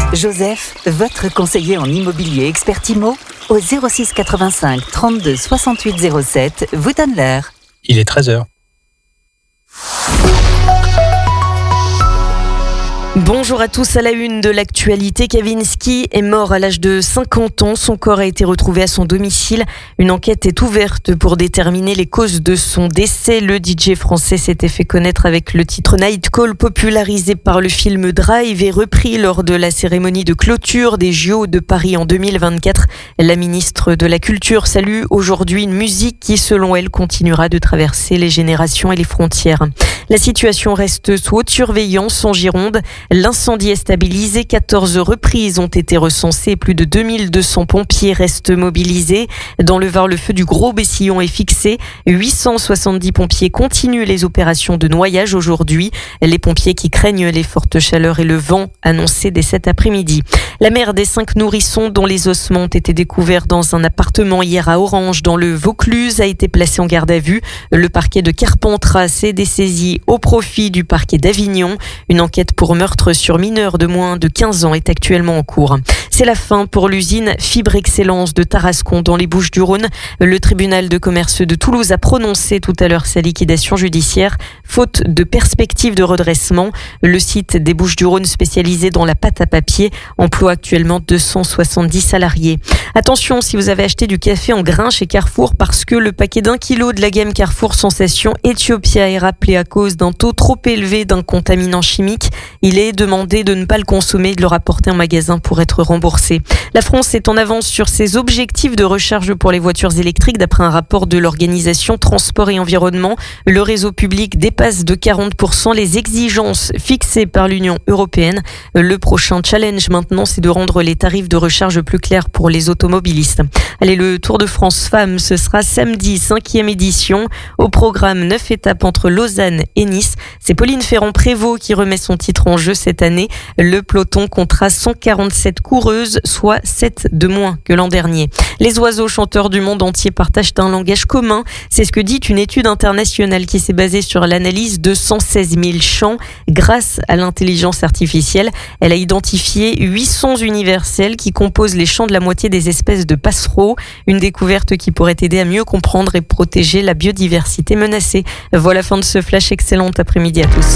Joseph, votre conseiller en immobilier expert IMO, au 06 85 32 68 07, vous donne l'heure. Il est 13h. Bonjour à tous. À la une de l'actualité, Kavinsky est mort à l'âge de 50 ans. Son corps a été retrouvé à son domicile. Une enquête est ouverte pour déterminer les causes de son décès. Le DJ français s'était fait connaître avec le titre Night Call, popularisé par le film Drive et repris lors de la cérémonie de clôture des JO de Paris en 2024. La ministre de la Culture salue aujourd'hui une musique qui, selon elle, continuera de traverser les générations et les frontières. La situation reste sous haute surveillance en Gironde. L'incendie est stabilisé, 14 reprises ont été recensées, plus de 2200 pompiers restent mobilisés. Dans le Var, le feu du Gros Bessillon est fixé. 870 pompiers continuent les opérations de noyage aujourd'hui. Les pompiers qui craignent les fortes chaleurs et le vent annoncés dès cet après-midi. La mère des 5 nourrissons dont les ossements ont été découverts dans un appartement hier à Orange dans le Vaucluse a été placée en garde à vue. Le parquet de Carpentras s'est dessaisi au profit du parquet d'Avignon. Une enquête pour meurtre sur mineurs de moins de 15 ans est actuellement en cours. C'est la fin pour l'usine Fibre Excellence de Tarascon dans les Bouches-du-Rhône. Le tribunal de commerce de Toulouse a prononcé tout à l'heure sa liquidation judiciaire, faute de perspective de redressement. Le site des Bouches-du-Rhône spécialisé dans la pâte à papier emploie actuellement 270 salariés. Attention si vous avez acheté du café en grains chez Carrefour parce que le paquet d'1 kilo de la gamme Carrefour Sensation Ethiopia est rappelé à cause d'un taux trop élevé d'un contaminant chimique. Il est demandé de ne pas le consommer et de le rapporter en magasin pour être remboursé. La France est en avance sur ses objectifs de recharge pour les voitures électriques d'après un rapport de l'organisation Transport et Environnement. Le réseau public dépasse de 40% les exigences fixées par l'Union européenne. Le prochain challenge maintenant, c'est de rendre les tarifs de recharge plus clairs pour les automobilistes. Allez, le Tour de France Femmes, ce sera samedi, 5e édition. Au programme, 9 étapes entre Lausanne et Nice. C'est Pauline Ferrand-Prévot qui remet son titre en jeu cette année. Le peloton comptera 147 coureuses, soit 7 de moins que l'an dernier. Les oiseaux chanteurs du monde entier partagent un langage commun. C'est ce que dit une étude internationale qui s'est basée sur l'analyse de 116 000 chants. Grâce à l'intelligence artificielle, elle a identifié 800 universels qui composent les chants de la moitié des espèces de passereaux. Une découverte qui pourrait aider à mieux comprendre et protéger la biodiversité menacée. Voilà, fin de ce flash. Excellent après-midi à tous.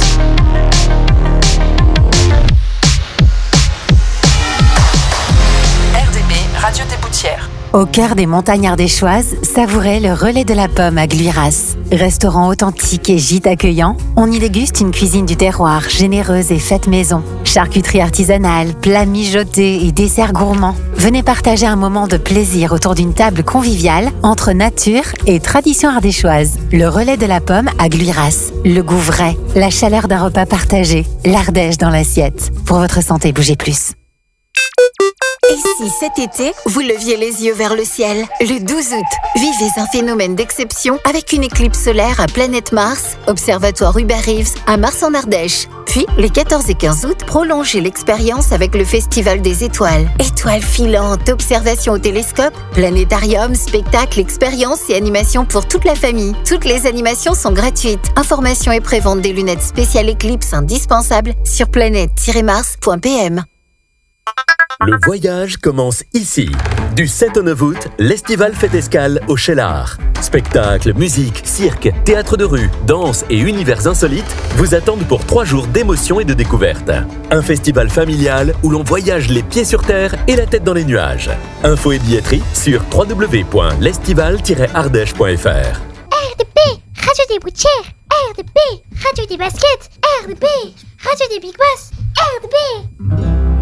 Radio des Boutières. Au cœur des montagnes ardéchoises, savourez le relais de la pomme à Gluiras. Restaurant authentique et gîte accueillant, on y déguste une cuisine du terroir généreuse et faite maison. Charcuterie artisanale, plats mijotés et desserts gourmands. Venez partager un moment de plaisir autour d'une table conviviale entre nature et tradition ardéchoise. Le relais de la pomme à Gluiras. Le goût vrai, la chaleur d'un repas partagé, l'Ardèche dans l'assiette. Pour votre santé, bougez plus. Et si cet été, vous leviez les yeux vers le ciel? Le 12 août, vivez un phénomène d'exception avec une éclipse solaire à Planète Mars, Observatoire Hubert Reeves à Mars en Ardèche. Puis, les 14 et 15 août, prolongez l'expérience avec le Festival des Étoiles. Étoiles filantes, observations au télescope, planétarium, spectacles, expériences et animations pour toute la famille. Toutes les animations sont gratuites. Informations et prévente des lunettes spéciales éclipse indispensables sur planète-mars.pm. Le voyage commence ici. Du 7 au 9 août, l'Estival fait escale au Cheylard. Spectacles, musique, cirque, théâtre de rue, danse et univers insolites vous attendent pour 3 jours d'émotion et de découverte. Un festival familial où l'on voyage les pieds sur terre et la tête dans les nuages. Infos et billetterie sur www.lestival-ardèche.fr. RDP, Radio des Boutières. RDP, Radio des Baskets. RDP, Radio des Big Boss. RDP.